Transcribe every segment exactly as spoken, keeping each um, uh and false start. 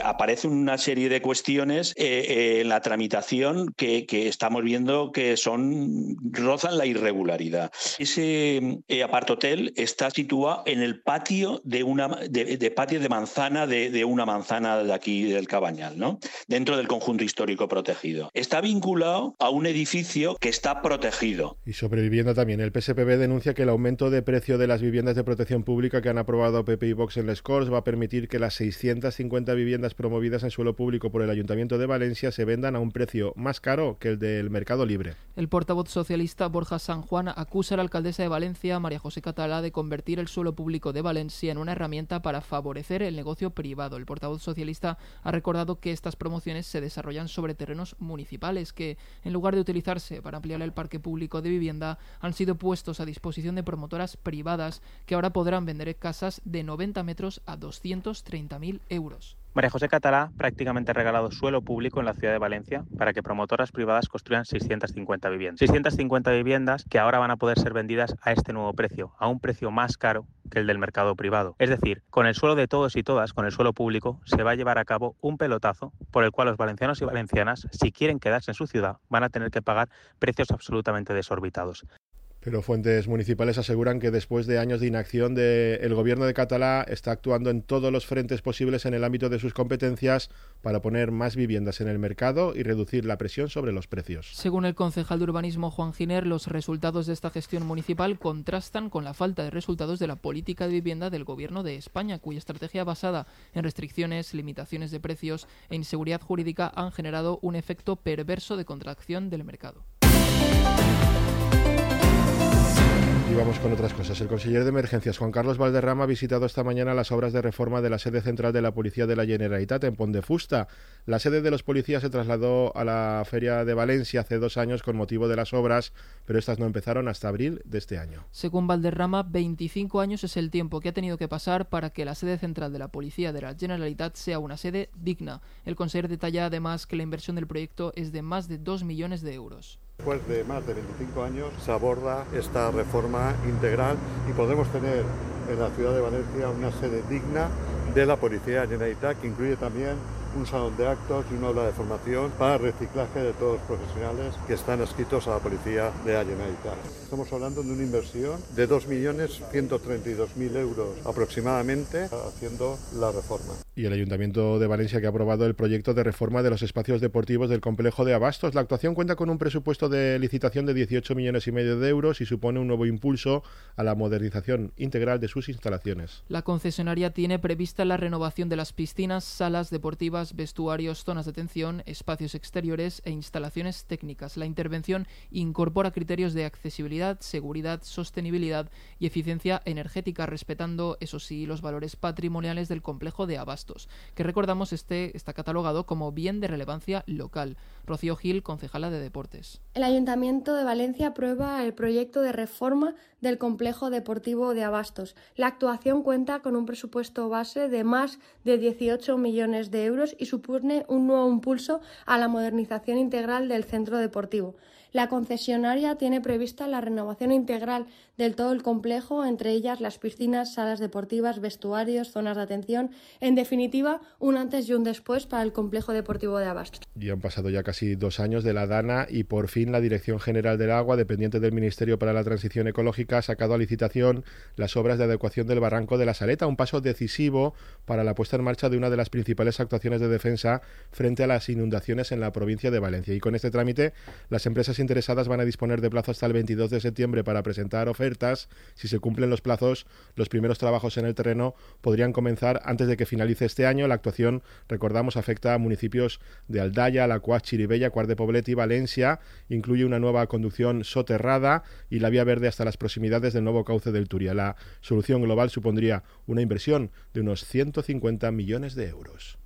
aparecen una serie de cuestiones eh, eh, en la tramitación que, que estamos viendo que son rozan la irregularidad. Ese eh, apartotel está situado en el patio de una de, de patio de manzana de, de una manzana de aquí del Cabañal, ¿no? Dentro del conjunto histórico protegido. Está vinculado a un edificio que está protegido. Y sobre vivienda también. El P S P B denuncia que el aumento de precio de las viviendas de protección pública que han aprobado P P y Vox en les Corts va a permitir que las seiscientas cincuenta viviendas promovidas en suelo público por el Ayuntamiento de Valencia se vendan a un precio más caro que el del mercado libre. El portavoz socialista Borja San Juan acusa a la alcaldesa de Valencia, María José Catalá, de convertir el suelo público de Valencia en una herramienta para favorecer el negocio privado. El portavoz socialista ha recordado que estas promociones se desarrollan sobre terrenos municipales que, en lugar de utilizarse para ampliar el parque público de vivienda, han sido puestos a disposición de promotoras privadas que ahora podrán vender casas de noventa metros a doscientos treinta mil euros. María José Catalá prácticamente ha regalado suelo público en la ciudad de Valencia para que promotoras privadas construyan seiscientas cincuenta viviendas. seiscientas cincuenta viviendas que ahora van a poder ser vendidas a este nuevo precio, a un precio más caro que el del mercado privado. Es decir, con el suelo de todos y todas, con el suelo público, se va a llevar a cabo un pelotazo por el cual los valencianos y valencianas, si quieren quedarse en su ciudad, van a tener que pagar precios absolutamente desorbitados. Pero fuentes municipales aseguran que después de años de inacción de, el gobierno de Catalá está actuando en todos los frentes posibles en el ámbito de sus competencias para poner más viviendas en el mercado y reducir la presión sobre los precios. Según el concejal de urbanismo Juan Giner, los resultados de esta gestión municipal contrastan con la falta de resultados de la política de vivienda del gobierno de España, cuya estrategia basada en restricciones, limitaciones de precios e inseguridad jurídica han generado un efecto perverso de contracción del mercado. Y vamos con otras cosas. El consejero de Emergencias, Juan Carlos Valderrama, ha visitado esta mañana las obras de reforma de la sede central de la Policía de la Generalitat en Pont de Fusta. La sede de los policías se trasladó a la Feria de Valencia hace dos años con motivo de las obras, pero estas no empezaron hasta abril de este año. Según Valderrama, veinticinco años es el tiempo que ha tenido que pasar para que la sede central de la Policía de la Generalitat sea una sede digna. El consejero detalla además que la inversión del proyecto es de más de dos millones de euros. Después de más de veinticinco años se aborda esta reforma integral y podemos tener en la ciudad de Valencia una sede digna de la Policía Generalitat, que incluye también un salón de actos y una aula de formación para reciclaje de todos los profesionales que están adscritos a la Policía de la Generalitat. Estamos hablando de una inversión de dos millones ciento treinta y dos mil euros aproximadamente haciendo la reforma. Y el Ayuntamiento de Valencia, que ha aprobado el proyecto de reforma de los espacios deportivos del complejo de Abastos. La actuación cuenta con un presupuesto de licitación de dieciocho millones y medio de euros y supone un nuevo impulso a la modernización integral de sus instalaciones. La concesionaria tiene prevista la renovación de las piscinas, salas deportivas, vestuarios, zonas de atención, espacios exteriores e instalaciones técnicas. La intervención incorpora criterios de accesibilidad, seguridad, sostenibilidad y eficiencia energética, respetando, eso sí, los valores patrimoniales del complejo de Abastos, que recordamos este está catalogado como bien de relevancia local. Rocío Gil, concejala de Deportes. El Ayuntamiento de Valencia aprueba el proyecto de reforma del complejo deportivo de Abastos. La actuación cuenta con un presupuesto base de más de dieciocho millones de euros y supone un nuevo impulso a la modernización integral del centro deportivo. La concesionaria tiene prevista la renovación integral del todo el complejo, entre ellas las piscinas, salas deportivas, vestuarios, zonas de atención. En definitiva, un antes y un después para el complejo deportivo de Abastos. Y han pasado ya casi dos años de la DANA y por fin la Dirección General del Agua, dependiente del Ministerio para la Transición Ecológica, ha sacado a licitación las obras de adecuación del barranco de la Saleta, un paso decisivo para la puesta en marcha de una de las principales actuaciones de defensa frente a las inundaciones en la provincia de Valencia. Y con este trámite, las empresas interesadas van a disponer de plazo hasta el veintidós de septiembre para presentar ofertas. Si se cumplen los plazos, los primeros trabajos en el terreno podrían comenzar antes de que finalice este año. La actuación, recordamos, afecta a municipios de Aldaya, Alaquàs, Chirivella, Quart de Poblet y Valencia. Incluye una nueva conducción soterrada y la vía verde hasta las proximidades del nuevo cauce del Turia. La solución global supondría una inversión de unos ciento cincuenta millones de euros.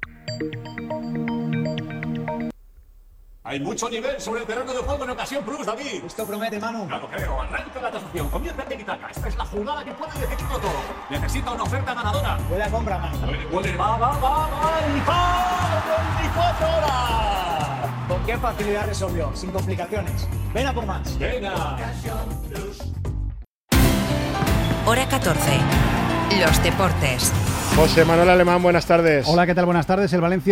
Hay mucho nivel sobre el terreno de juego en ocasión plus, David. Esto promete, Manu. Claro creo. Arranca la tasación. Comienza el tiki-taka. Esta es la jugada que puede decidirlo todo. Necesita una oferta ganadora. Buena compra, Manu. Puede, puede. Va, va, va, va. ¡Y va! veinticuatro horas! ¿Con qué facilidad resolvió? Sin complicaciones. Ven a por más. Venga. Hora catorce. Los deportes. José Manuel Alemán, buenas tardes. Hola, ¿qué tal? Buenas tardes. El Valencia